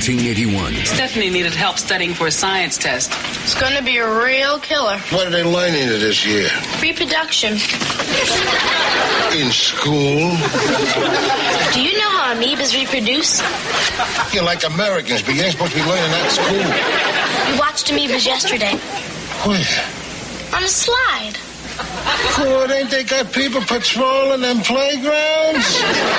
1981. Stephanie needed help studying for a science test. It's going to be a real killer. What are they learning this year? Reproduction. In school? Do you know how amoebas reproduce? You're like Americans, but you ain't supposed to be learning that at school. We watched amoebas yesterday. Where? On a slide. Good, ain't they got people patrolling them playgrounds?